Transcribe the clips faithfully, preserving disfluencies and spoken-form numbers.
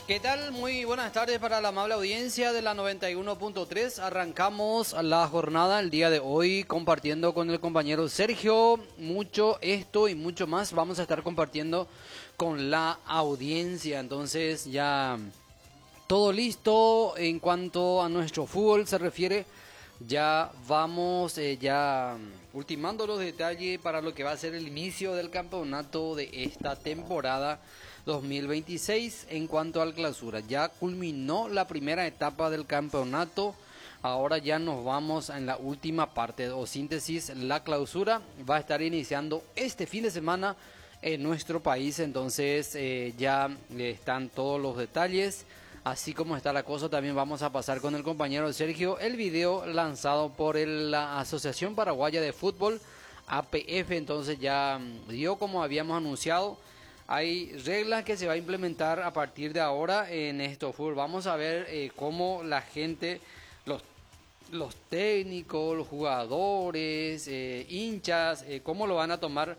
¿Qué tal? Muy buenas tardes para la amable audiencia de la noventa y uno punto tres. Arrancamos la jornada el día de hoy compartiendo con el compañero Sergio mucho esto y mucho más. Vamos a estar compartiendo con la audiencia. Entonces ya todo listo en cuanto a nuestro fútbol se refiere. Ya vamos eh, ya ultimando los detalles para lo que va a ser el inicio del campeonato de esta temporada dos mil veintiséis en cuanto al clausura. Ya culminó la primera etapa del campeonato. Ahora ya nos vamos en la última parte o síntesis. La clausura va a estar iniciando este fin de semana en nuestro país. Entonces eh, ya están todos los detalles. Así como está la cosa, también vamos a pasar con el compañero Sergio el video lanzado por el, la Asociación Paraguaya de Fútbol, A P F. Entonces ya dio, como habíamos anunciado, hay reglas que se va a implementar a partir de ahora en esto fútbol. Vamos a ver eh, cómo la gente, los, los técnicos, los jugadores, eh, hinchas, eh, cómo lo van a tomar.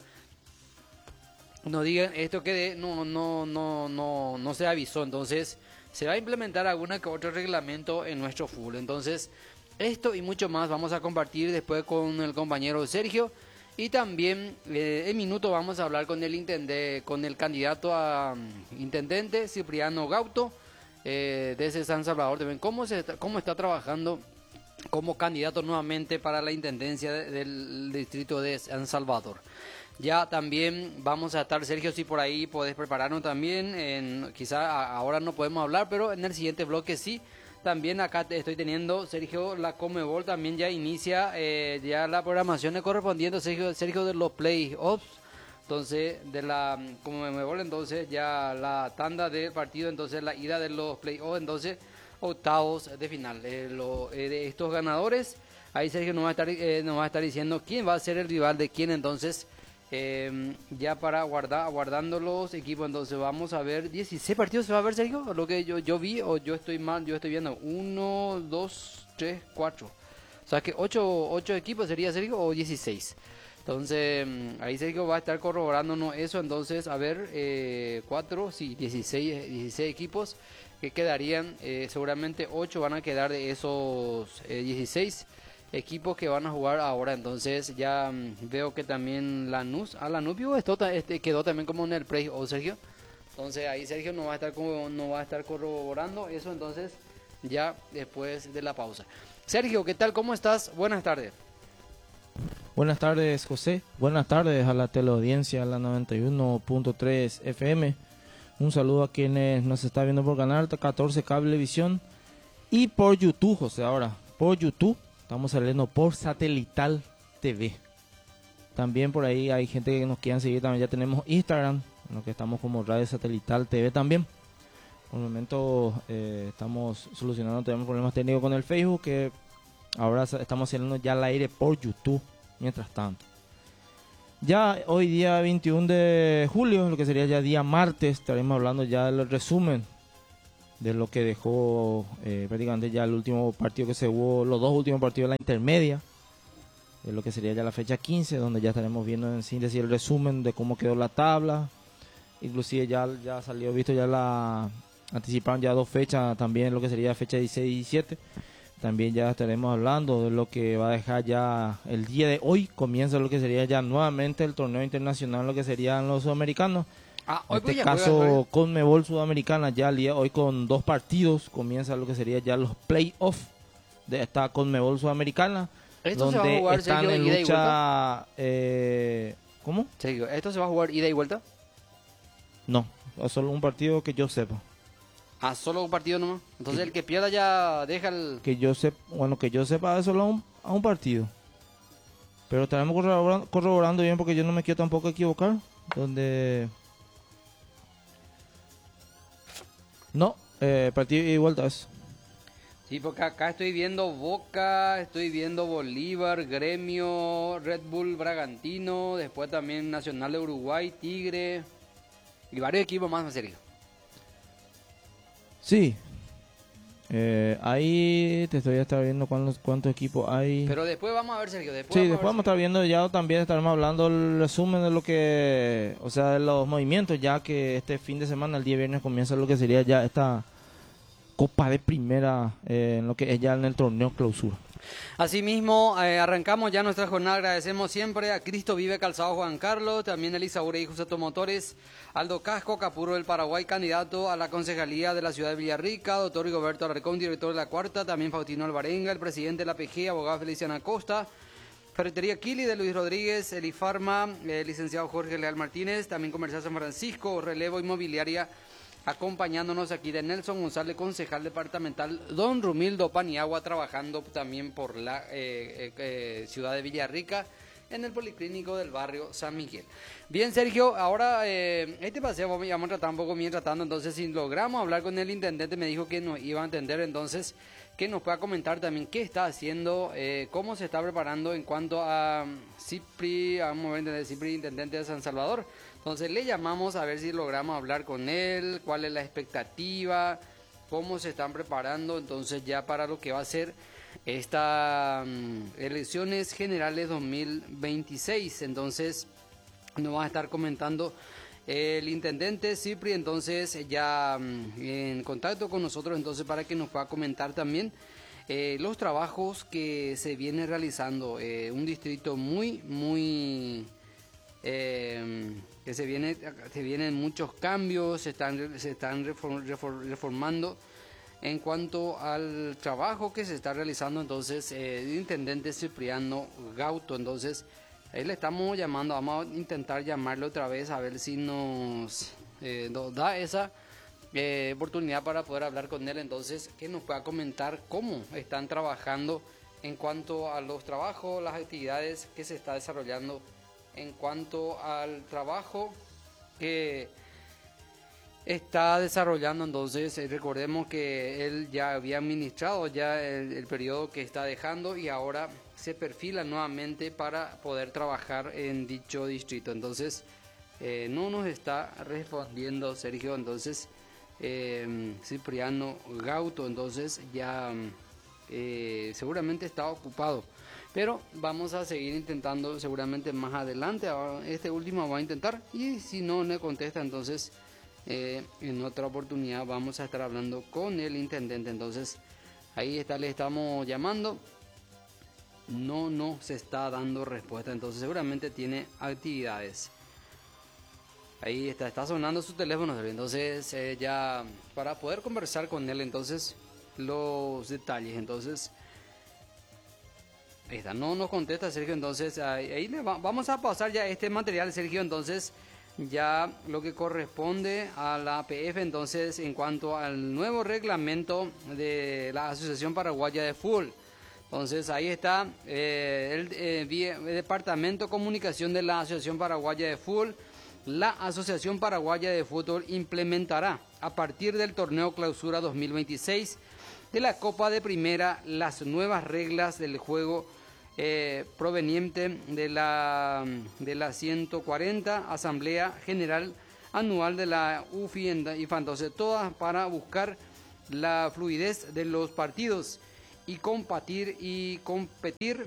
No digan esto que de, no, no, no, no, no se avisó. Entonces se va a implementar alguna que otro reglamento en nuestro fútbol. Entonces esto y mucho más vamos a compartir después con el compañero Sergio. Y también eh, en minuto vamos a hablar con el intendente, con el candidato a um, intendente Cipriano Gauto eh, desde San Salvador. También cómo se está, cómo está trabajando como candidato nuevamente para la intendencia de, del distrito de San Salvador. Ya también vamos a estar, Sergio, si por ahí podés prepararnos también. En, quizá ahora no podemos hablar, pero en el siguiente bloque sí. También acá te estoy teniendo, Sergio, la Conmebol también ya inicia eh, ya la programación correspondiente, Sergio, Sergio, de los playoffs. Entonces, de la Conmebol, entonces ya la tanda del partido, entonces la ida de los playoffs, entonces octavos de final. Eh, lo, eh, de estos ganadores, ahí Sergio nos va a estar, eh, nos va a estar diciendo quién va a ser el rival de quién, entonces... Eh, ya para guardar guardando los equipos. Entonces vamos a ver dieciséis partidos. ¿Se va a ver, Sergio? Lo que yo, yo vi, o yo estoy mal, yo estoy viendo uno, dos, tres, cuatro, o sea que ocho equipos sería, Sergio, o dieciséis. Entonces ahí Sergio va a estar corroborándonos eso. Entonces a ver, eh, cuatro, sí, dieciséis, dieciséis equipos que quedarían. Eh, seguramente ocho van a quedar de esos eh, dieciséis equipos que van a jugar ahora. Entonces ya mmm, veo que también Lanús, ah, Lanús vivo esto, este, quedó también como en el play-off, Sergio. Entonces ahí Sergio no va a estar como, no va a estar corroborando eso, entonces ya después de la pausa. Sergio, ¿qué tal? ¿Cómo estás? Buenas tardes. Buenas tardes, José. Buenas tardes a la teleaudiencia, a la noventa y uno punto tres F M. Un saludo a quienes nos están viendo por Canal catorce Cablevisión y por YouTube, José, ahora por YouTube. Estamos saliendo por Satelital T V. También por ahí hay gente que nos quieren seguir. También ya tenemos Instagram, en lo que estamos como Radio Satelital T V también. Por el momento eh, estamos solucionando, tenemos problemas técnicos con el Facebook, que ahora estamos saliendo ya al aire por YouTube. Mientras tanto, ya hoy día veintiuno de julio, lo que sería ya día martes, estaremos hablando ya del resumen de lo que dejó eh, prácticamente ya el último partido que se jugó, los dos últimos partidos de la intermedia, de lo que sería ya la fecha quince, donde ya estaremos viendo en síntesis el resumen de cómo quedó la tabla. Inclusive ya, ya salió, visto ya la, anticiparon ya dos fechas también, lo que sería fecha dieciséis y diecisiete. También ya estaremos hablando de lo que va a dejar ya el día de hoy, comienza lo que sería ya nuevamente el torneo internacional, lo que serían los sudamericanos. Ah, en este caso, Conmebol Sudamericana, ya el día hoy con dos partidos, comienza lo que sería ya los playoffs de esta Conmebol Sudamericana, ¿Esto donde se va a jugar, están Sergio, en ida y lucha... Eh, ¿Cómo? Sergio, ¿esto se va a jugar ida y vuelta? No, es solo un partido que yo sepa. Ah, solo un partido nomás. Entonces que el que pierda ya deja el... Que yo sepa, bueno, que yo sepa es solo a un, a un partido. Pero estaremos corroborando, corroborando bien, porque yo no me quiero tampoco equivocar. Donde... No, eh, partido y vuelta es. Sí, porque acá estoy viendo Boca, estoy viendo Bolívar, Gremio, Red Bull Bragantino, después también Nacional de Uruguay, Tigre y varios equipos más, en serio. Sí, Eh, ahí te estoy a estar viendo cuántos, cuántos equipos hay. Pero después vamos a ver, Sergio. Después Sí, vamos después a vamos a ver, estar viendo ya también estaremos hablando el resumen de lo que, o sea, de los movimientos, ya que este fin de semana, el día viernes, comienza lo que sería ya esta Copa de Primera, eh, en lo que es ya en el torneo clausura. Asimismo, eh, arrancamos ya nuestra jornada. Agradecemos siempre a Cristo Vive Calzado Juan Carlos, también a Elisa Urey José Motores, Aldo Casco, Capurro del Paraguay, candidato a la concejalía de la ciudad de Villarrica, doctor Rigoberto Alarcón, director de la Cuarta, también Faustino Alvarenga, el presidente de la P G, abogado Feliciana Acosta, Ferretería Kili de Luis Rodríguez, Elifarma, el licenciado Jorge Leal Martínez, también Comercial San Francisco, Relevo Inmobiliaria, acompañándonos aquí de Nelson González, concejal departamental, don Rumildo Paniagua, trabajando también por la eh, eh, ciudad de Villarrica, en el Policlínico del barrio San Miguel. Bien, Sergio, ahora eh, este paseo vamos, vamos a tratar un poco bien tratando, entonces si logramos hablar con el intendente, me dijo que nos iba a entender, entonces que nos pueda comentar también qué está haciendo, eh, cómo se está preparando en cuanto a Cipri, vamos a entender, Cipri, intendente de San Salvador. Entonces le llamamos a ver si logramos hablar con él, cuál es la expectativa, cómo se están preparando entonces ya para lo que va a ser estas um, elecciones generales dos mil veintiséis. Entonces nos va a estar comentando el intendente Cipri, entonces ya um, en contacto con nosotros entonces para que nos pueda comentar también eh, los trabajos que se vienen realizando. Eh, un distrito muy, muy... Eh, que se viene se vienen muchos cambios, se están se están reform, reform, reformando en cuanto al trabajo que se está realizando, entonces eh, el intendente Cipriano Gauto. Entonces ahí le estamos llamando, vamos a intentar llamarlo otra vez a ver si nos, eh, nos da esa eh, oportunidad para poder hablar con él, entonces que nos pueda comentar cómo están trabajando en cuanto a los trabajos, las actividades que se está desarrollando en cuanto al trabajo que está desarrollando. Entonces eh, recordemos que él ya había administrado ya el, el periodo que está dejando y ahora se perfila nuevamente para poder trabajar en dicho distrito. Entonces eh, no nos está respondiendo Sergio, entonces eh, Cipriano Gauto, entonces ya eh, seguramente está ocupado. Pero vamos a seguir intentando seguramente más adelante. Ahora, este último va a intentar y si no me contesta, entonces eh, en otra oportunidad vamos a estar hablando con el intendente. Entonces ahí está, le estamos llamando. No, no se está dando respuesta. Entonces seguramente tiene actividades. Ahí está, está sonando su teléfono. Entonces eh, ya para poder conversar con él, entonces los detalles. Entonces... Ahí está, no nos contesta Sergio, entonces ahí, ahí le va, vamos a pasar ya este material, Sergio, entonces ya lo que corresponde a la A P F, entonces en cuanto al nuevo reglamento de la Asociación Paraguaya de Fútbol. Entonces ahí está eh, el, eh, el Departamento de Comunicación de la Asociación Paraguaya de Fútbol. La Asociación Paraguaya de Fútbol implementará a partir del torneo Clausura dos mil veintiséis de la Copa de Primera las nuevas reglas del juego Eh, proveniente de la, de la ciento cuarenta Asamblea General Anual de la U F I y F A, entonces todas para buscar la fluidez de los partidos y combatir y competir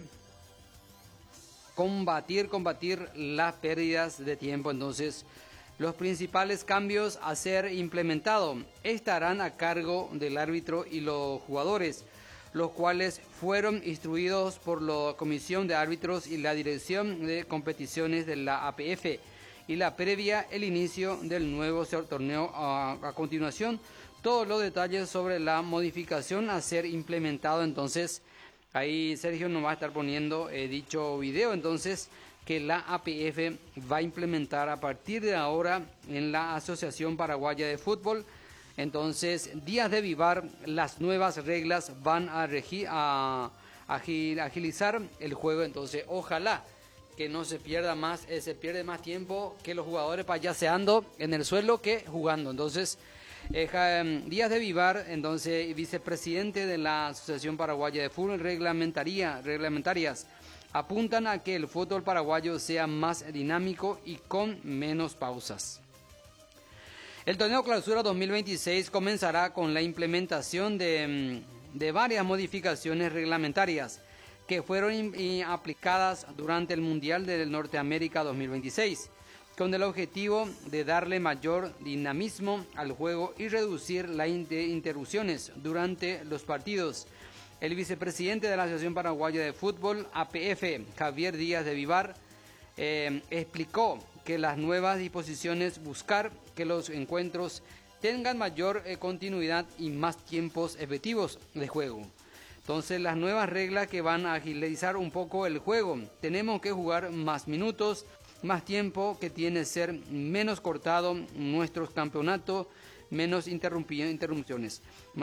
combatir combatir las pérdidas de tiempo. Entonces los principales cambios a ser implementados estarán a cargo del árbitro y los jugadores, los cuales fueron instruidos por la Comisión de Árbitros y la Dirección de Competiciones de la A P F y la previa el inicio del nuevo torneo. A, a continuación, todos los detalles sobre la modificación a ser implementado. Entonces, ahí Sergio nos va a estar poniendo eh, dicho video, entonces, que la A P F va a implementar a partir de ahora en la Asociación Paraguaya de Fútbol. Entonces, días de vivar, las nuevas reglas van a, regi a, a agilizar el juego. Entonces, ojalá que no se pierda más, eh, se pierde más tiempo que los jugadores payaseando en el suelo que jugando. Entonces, eh, días de vivar, entonces, vicepresidente de la Asociación Paraguaya de Fútbol, reglamentaría, reglamentarias, apuntan a que el fútbol paraguayo sea más dinámico y con menos pausas. El torneo Clausura dos mil veintiséis comenzará con la implementación de, de varias modificaciones reglamentarias que fueron in, in, aplicadas durante el Mundial de Norteamérica dos mil veintiséis, con el objetivo de darle mayor dinamismo al juego y reducir las interrupciones durante los partidos. El vicepresidente de la Asociación Paraguaya de Fútbol, A P F, Javier Díaz de Vivar, eh, explicó que las nuevas disposiciones buscar que los encuentros tengan mayor eh, continuidad y más tiempos efectivos de juego. Entonces, las nuevas reglas que van a agilizar un poco el juego. Tenemos que jugar más minutos, más tiempo, que tiene que ser menos cortado nuestros campeonatos, menos interrupciones.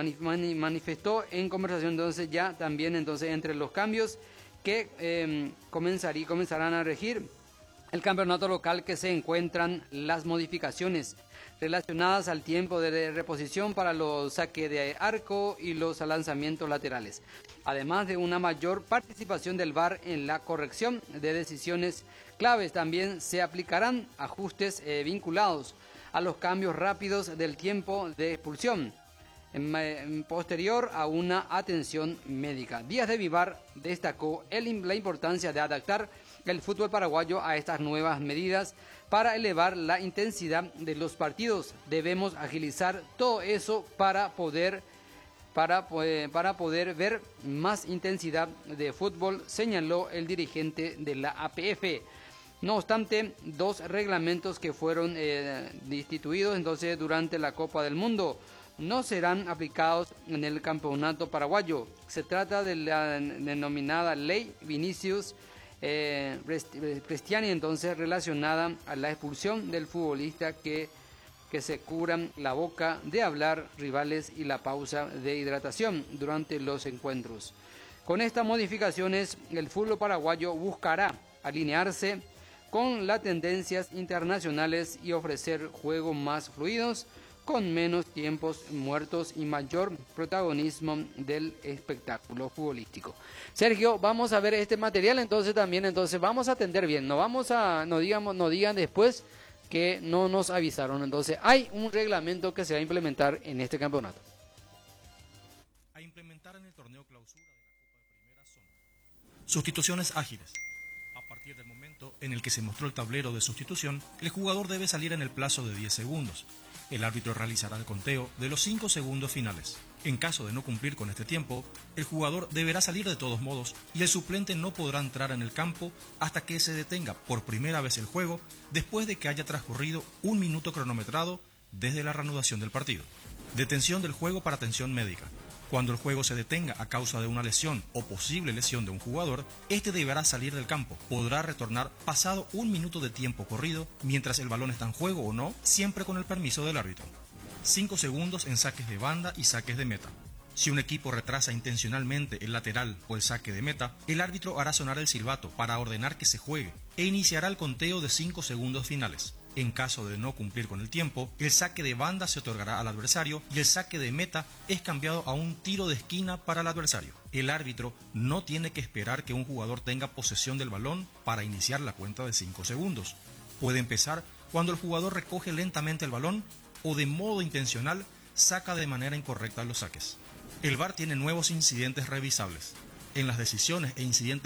Manifestó en conversación entonces ya también entonces entre los cambios que eh, comenzarí, comenzarán a regir el campeonato local, que se encuentran las modificaciones relacionadas al tiempo de reposición para los saques de arco y los lanzamientos laterales, además de una mayor participación del V A R en la corrección de decisiones claves. También se aplicarán ajustes eh, vinculados a los cambios rápidos del tiempo de expulsión, en, en posterior a una atención médica. Díaz de Vivar destacó el, la importancia de adaptar el fútbol paraguayo a estas nuevas medidas para elevar la intensidad de los partidos. Debemos agilizar todo eso para poder, para, para poder ver más intensidad de fútbol, señaló el dirigente de la A P F. No obstante, dos reglamentos que fueron eh, instituidos entonces durante la Copa del Mundo no serán aplicados en el campeonato paraguayo. Se trata de la denominada Ley Vinicius eh, Cristiani, entonces relacionada a la expulsión del futbolista que, que se cubran la boca de hablar rivales y la pausa de hidratación durante los encuentros. Con estas modificaciones, el fútbol paraguayo buscará alinearse con las tendencias internacionales y ofrecer juegos más fluidos, con menos tiempos muertos y mayor protagonismo del espectáculo futbolístico. Sergio, vamos a ver este material entonces también, entonces vamos a atender bien, no vamos a, no digamos, no digan después que no nos avisaron. Entonces hay un reglamento que se va a implementar en este campeonato. A implementar en el torneo Clausura de la Copa de Primera son sustituciones ágiles. A partir del momento en el que se mostró el tablero de sustitución, el jugador debe salir en el plazo de diez segundos. El árbitro realizará el conteo de los cinco segundos finales. En caso de no cumplir con este tiempo, el jugador deberá salir de todos modos y el suplente no podrá entrar en el campo hasta que se detenga por primera vez el juego, después de que haya transcurrido un minuto cronometrado desde la reanudación del partido. Detención del juego para atención médica. Cuando el juego se detenga a causa de una lesión o posible lesión de un jugador, este deberá salir del campo. Podrá retornar pasado un minuto de tiempo corrido, mientras el balón está en juego o no, siempre con el permiso del árbitro. cinco segundos en saques de banda y saques de meta. Si un equipo retrasa intencionalmente el lateral o el saque de meta, el árbitro hará sonar el silbato para ordenar que se juegue e iniciará el conteo de cinco segundos finales. En caso de no cumplir con el tiempo, el saque de banda se otorgará al adversario y el saque de meta es cambiado a un tiro de esquina para el adversario. El árbitro no tiene que esperar que un jugador tenga posesión del balón para iniciar la cuenta de cinco segundos. Puede empezar cuando el jugador recoge lentamente el balón o de modo intencional saca de manera incorrecta los saques. El V A R tiene nuevos incidentes revisables. En las decisiones e incidentes